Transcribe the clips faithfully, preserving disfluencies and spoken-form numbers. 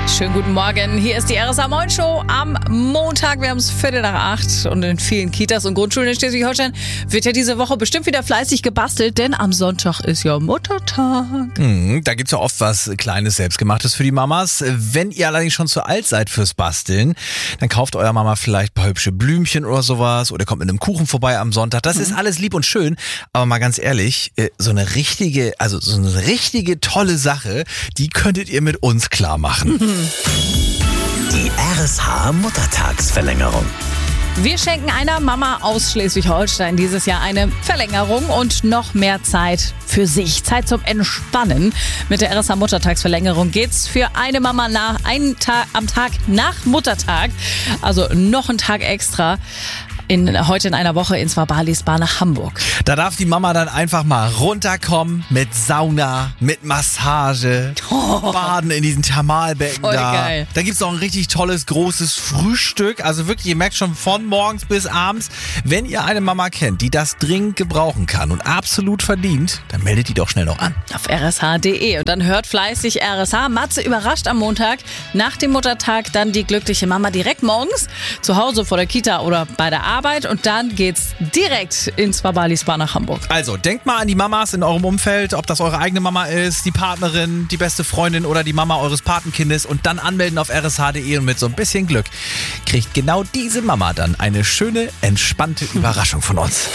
Schönen guten Morgen, hier ist die R S A Moin Show am Montag. Wir haben es Viertel nach acht und in vielen Kitas und Grundschulen in Schleswig-Holstein wird ja diese Woche bestimmt wieder fleißig gebastelt, denn am Sonntag ist ja Muttertag. Mhm, da gibt's ja oft was Kleines, Selbstgemachtes für die Mamas. Wenn ihr allerdings schon zu alt seid fürs Basteln, dann kauft eurer Mama vielleicht ein paar hübsche Blümchen oder sowas oder kommt mit einem Kuchen vorbei am Sonntag. Das mhm. ist alles lieb und schön, aber mal ganz ehrlich, so eine richtige, also so eine richtige tolle Sache, die könntet ihr mit uns klar machen. Mhm. Die R S H Muttertagsverlängerung. Wir schenken einer Mama aus Schleswig-Holstein dieses Jahr eine Verlängerung und noch mehr Zeit für sich. Zeit zum Entspannen. Mit der R S H Muttertagsverlängerung geht's für eine Mama nach einen Tag am Tag nach Muttertag. Also noch einen Tag extra. In, heute in einer Woche ins Swabali Spa nach Hamburg. Da darf die Mama dann einfach mal runterkommen mit Sauna, mit Massage, oh. Baden in diesen Thermalbecken Voll da. Geil. Da gibt's auch ein richtig tolles, großes Frühstück. Also wirklich, ihr merkt schon von morgens bis abends, wenn ihr eine Mama kennt, die das dringend gebrauchen kann und absolut verdient, dann meldet die doch schnell noch an. Auf r s h punkt d e und dann hört fleißig R S H. Matze überrascht am Montag nach dem Muttertag dann die glückliche Mama direkt morgens zu Hause vor der Kita oder bei der Arbeit. Arbeit und dann geht's direkt ins Swabali Spa nach Hamburg. Also denkt mal an die Mamas in eurem Umfeld, ob das eure eigene Mama ist, die Partnerin, die beste Freundin oder die Mama eures Patenkindes und dann anmelden auf r s h punkt d e und mit so ein bisschen Glück kriegt genau diese Mama dann eine schöne, entspannte Überraschung von uns.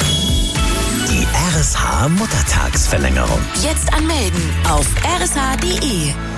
Die R S H Muttertagsverlängerung. Jetzt anmelden auf r s h punkt d e.